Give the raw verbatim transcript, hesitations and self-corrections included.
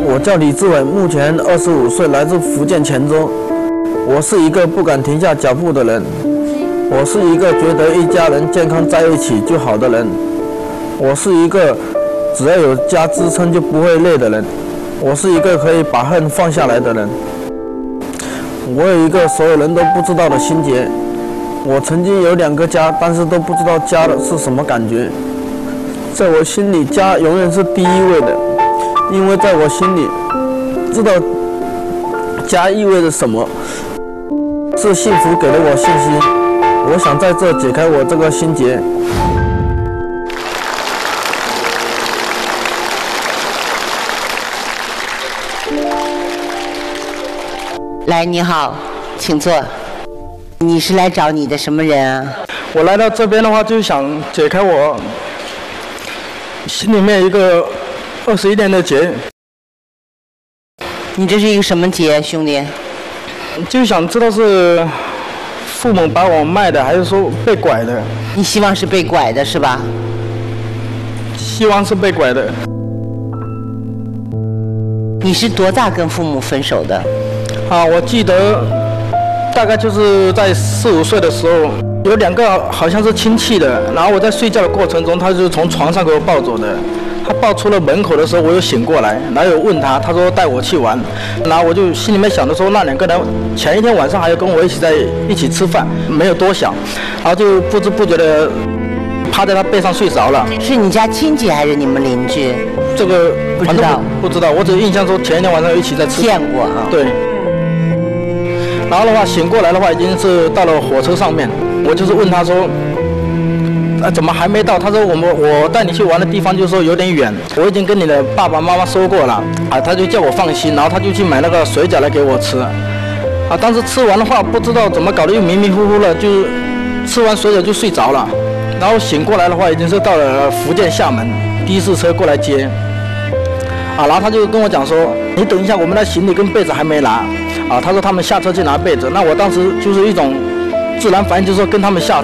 我叫李志伟，目前二十五岁，来自福建泉州。我是一个不敢停下脚步的人，我是一个觉得一家人健康在一起就好的人，我是一个只要有家支撑就不会累的人，我是一个可以把恨放下来的人。我有一个所有人都不知道的心结，我曾经有两个家，但是都不知道家的是什么感觉。在我心里，家永远是第一位的，因为在我心里知道家意味着什么，是幸福给了我信心。我想在这解开我这个心结。 来，你好，请坐。你是来找你的什么人啊？ 我来到这边的话，就想解开我心里面一个二十一年的结。 你这是一个什么结，兄弟？ 就想知道是父母把我卖的，还是说被拐的？ 你希望是被拐的是吧？ 希望是被拐的。 你是多大跟父母分手的？ 啊，我记得大概就是在四五岁的时候，有两个好像是亲戚的，然后我在睡觉的过程中，他就从床上给我抱走的。他抱出了门口的时候，我又醒过来，然后有问他，他说带我去玩，然后我就心里面想的说，那两个人前一天晚上还要跟我一起在一起吃饭，没有多想，然后就不知不觉的趴在他背上睡着了。 是你家亲戚还是你们邻居？ 这个不知道， 不知道，我只印象说前一天晚上一起在吃。 见过啊？ 对。然后的话，醒过来的话，已经是到了火车上面。我就是问他说，啊，怎么还没到？他说我们我带你去玩的地方，就是说有点远，我已经跟你的爸爸妈妈说过了，啊，他就叫我放心，然后他就去买那个水饺来给我吃，啊，当时吃完的话，不知道怎么搞的，又迷迷糊糊的，就吃完水饺就睡着了，然后醒过来的话，已经是到了福建厦门，的士车过来接，啊，然后他就跟我讲说，你等一下，我们的行李跟被子还没拿。啊，他说他们下车去拿被子，那我当时就是一种自然反应，就是说跟他们下